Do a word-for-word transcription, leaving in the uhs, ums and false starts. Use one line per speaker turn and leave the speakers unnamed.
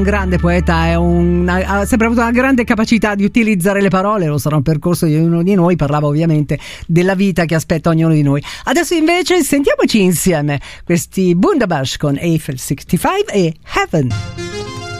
Un grande poeta, è un, ha sempre avuto una grande capacità di utilizzare le parole, lo sarà un percorso di ognuno di noi, parlava ovviamente della vita che aspetta ognuno di noi. Adesso invece sentiamoci insieme questi Bundabash con Eiffel sessantacinque e Heaven.